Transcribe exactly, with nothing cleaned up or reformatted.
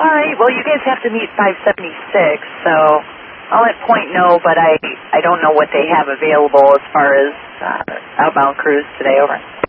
All right. Well, you guys have to meet five seventy-six, so I'll let Point know, but I, I don't know what they have available as far as uh, outbound crews today. Over.